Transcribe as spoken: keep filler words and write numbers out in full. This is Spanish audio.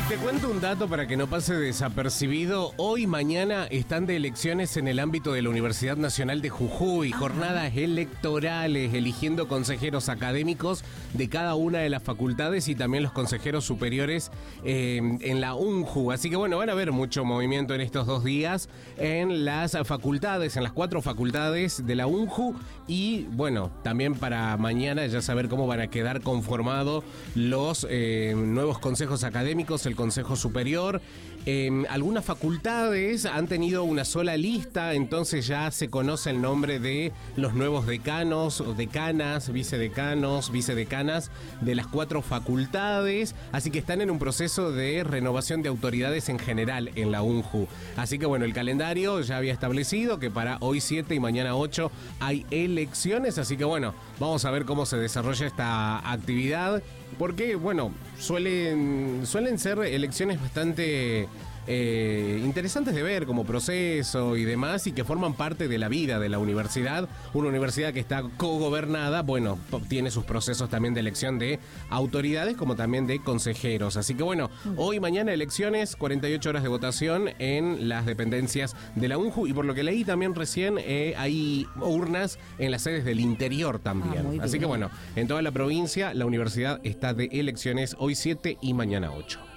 Te cuento un dato para que no pase desapercibido. Hoy y mañana están de elecciones en el ámbito de la Universidad Nacional de Jujuy. Ajá. Jornadas electorales, eligiendo consejeros académicos de cada una de las facultades y también los consejeros superiores eh, en la UNJU. Así que bueno, van a haber mucho movimiento en estos dos días en las facultades, en las cuatro facultades de la UNJU. Y bueno, también para mañana ya saber cómo van a quedar conformados los eh, nuevos consejos académicos, el Consejo Superior. Eh, algunas facultades han tenido una sola lista, entonces ya se conoce el nombre de los nuevos decanos, decanas, vicedecanos, vicedecanas de las cuatro facultades, así que están en un proceso de renovación de autoridades en general en la UNJU. Así que bueno, el calendario ya había establecido que para hoy siete y mañana ocho hay elecciones, así que bueno, vamos a ver cómo se desarrolla esta actividad, porque bueno, suelen, suelen ser elecciones bastante eh, interesantes de ver como proceso y demás, y que forman parte de la vida de la universidad. Una universidad que está cogobernada, bueno, tiene sus procesos también de elección de autoridades como también de consejeros. Así que bueno, hoy y mañana elecciones, cuarenta y ocho horas de votación en las dependencias de la UNJU, y por lo que leí también recién eh, hay urnas en las sedes del interior también. Ah, así que bueno, en toda la provincia la universidad está de elecciones hoy siete y mañana ocho.